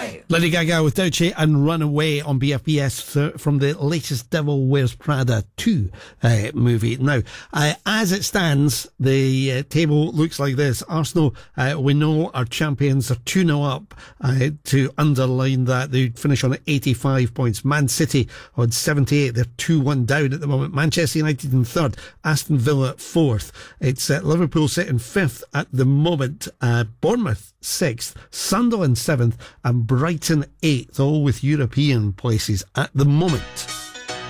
Lady Gaga with Douche and Runaway on BFBS from the latest Devil Wears Prada 2 movie. Now, as it stands, the table looks like this. Arsenal, we know, are champions. They're 2-0 up. To underline that, they finish on 85 points. Man City on 78. They're 2-1 down at the moment. Manchester United in third. Aston Villa fourth. It's Liverpool sitting fifth at the moment. Bournemouth sixth. Sunderland seventh. And Brighton eighth, all with European places at the moment.